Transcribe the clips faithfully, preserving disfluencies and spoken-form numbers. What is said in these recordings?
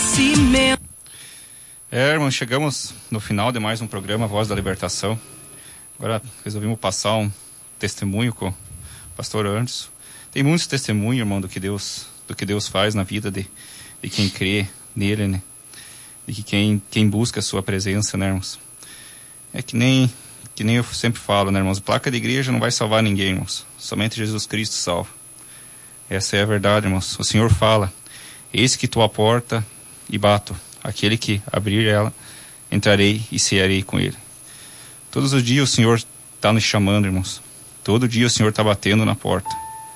nascimento. É, irmãos, chegamos no final de mais um programa Voz da Libertação. Agora resolvemos passar um testemunho com o pastor Anderson. Tem muitos testemunhos, irmão, do que Deus, do que Deus faz na vida de, de quem crê nele, né? De que quem, quem busca a sua presença, né, irmãos? É que nem, que nem eu sempre falo, né, irmãos? Placa de igreja não vai salvar ninguém, irmãos. Somente Jesus Cristo salva. Essa é a verdade, irmãos. O Senhor fala: eis que estou à porta e bato. Aquele que abrir ela, entrarei e cearei com ele. Todos os dias o Senhor está nos chamando, irmãos. Todo dia o Senhor está batendo na porta.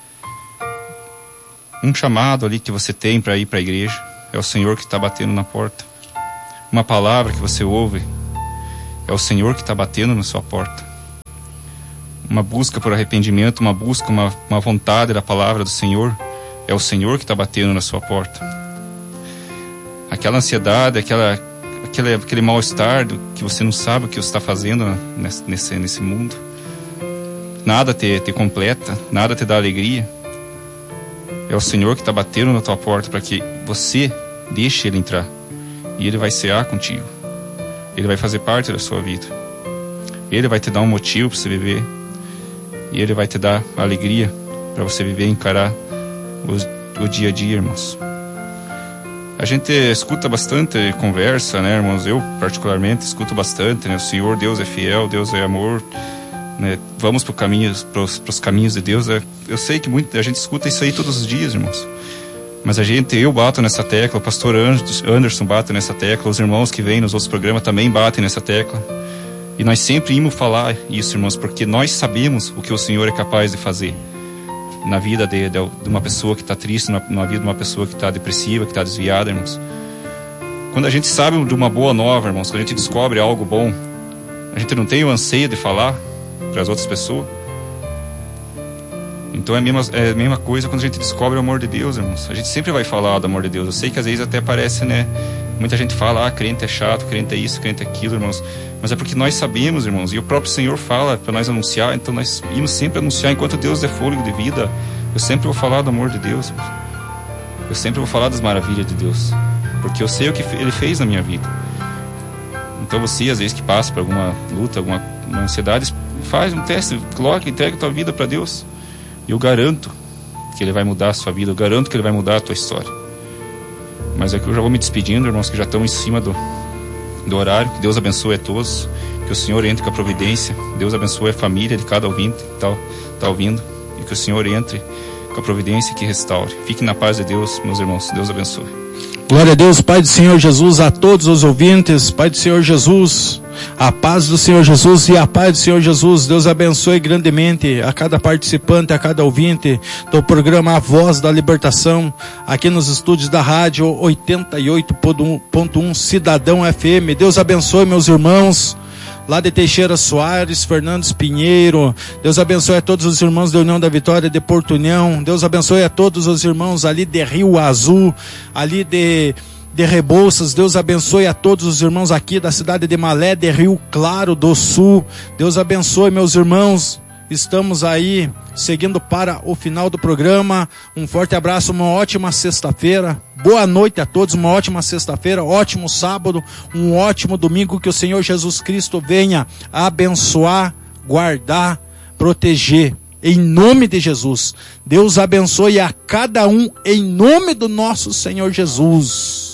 Um chamado ali que você tem para ir para a igreja é o Senhor que está batendo na porta. Uma palavra que você ouve é o Senhor que está batendo na sua porta. Uma busca por arrependimento, uma busca, uma, uma vontade da palavra do Senhor é o Senhor que está batendo na sua porta. Aquela ansiedade, aquela, aquele, aquele mal-estar do, que você não sabe o que você está fazendo nesse, nesse, nesse mundo. Nada te, te completa, nada te dá alegria. É o Senhor que está batendo na tua porta para que você deixe Ele entrar. E Ele vai cear contigo. Ele vai fazer parte da sua vida. Ele vai te dar um motivo para você viver. E Ele vai te dar alegria para você viver e encarar o, o dia a dia, irmãos. A gente escuta bastante conversa, né, irmãos? Eu, particularmente, escuto bastante, né? O Senhor, Deus é fiel, Deus é amor, né? Vamos para caminho, os caminhos de Deus. Eu sei que muito, a gente escuta isso aí todos os dias, irmãos. Mas a gente, eu bato nessa tecla, o pastor Anderson bate nessa tecla, os irmãos que vêm nos outros programas também batem nessa tecla. E nós sempre íamos falar isso, irmãos, porque nós sabemos o que o Senhor é capaz de fazer na vida de, de uma pessoa que está triste, na, na vida de uma pessoa que está depressiva, que está desviada, irmãos. Quando a gente sabe de uma boa nova, irmãos, quando a gente descobre algo bom, a gente não tem o anseio de falar para as outras pessoas. Então é a, mesma, é a mesma coisa quando a gente descobre o amor de Deus, irmãos. A gente sempre vai falar do amor de Deus. Eu sei que às vezes até parece, né? Muita gente fala, ah, crente é chato, crente é isso, crente é aquilo, irmãos. Mas é porque nós sabemos, irmãos, e o próprio Senhor fala para nós anunciar, então nós íamos sempre anunciar, enquanto Deus der fôlego de vida, eu sempre vou falar do amor de Deus. Eu sempre vou falar das maravilhas de Deus, porque eu sei o que Ele fez na minha vida. Então você, às vezes, que passa por alguma luta, alguma uma ansiedade, faz um teste, coloca, entrega a tua vida para Deus. E eu garanto que Ele vai mudar a sua vida, eu garanto que Ele vai mudar a tua história. Mas aqui eu já vou me despedindo, irmãos, que já estão em cima do, do horário. Que Deus abençoe a todos, que o Senhor entre com a providência. Deus abençoe a família de cada ouvinte que está tá ouvindo, e que o Senhor entre com a providência que restaure. Fiquem na paz de Deus, meus irmãos. Deus abençoe. Glória a Deus, Pai do Senhor Jesus, a todos os ouvintes, Pai do Senhor Jesus, a paz do Senhor Jesus e a paz do Senhor Jesus. Deus abençoe grandemente a cada participante, a cada ouvinte do programa A Voz da Libertação, aqui nos estúdios da rádio oitenta e oito ponto um Cidadão F M. Deus abençoe meus irmãos lá de Teixeira Soares, Fernandes Pinheiro. Deus abençoe a todos os irmãos da União da Vitória de Porto União. Deus abençoe a todos os irmãos ali de Rio Azul, ali de, de Rebouças. Deus abençoe a todos os irmãos aqui da cidade de Malé, de Rio Claro do Sul. Deus abençoe meus irmãos. Estamos aí seguindo para o final do programa. Um forte abraço, uma ótima sexta-feira. Boa noite a todos, uma ótima sexta-feira, ótimo sábado, um ótimo domingo. Que o Senhor Jesus Cristo venha abençoar, guardar, proteger. Em nome de Jesus. Deus abençoe a cada um em nome do nosso Senhor Jesus.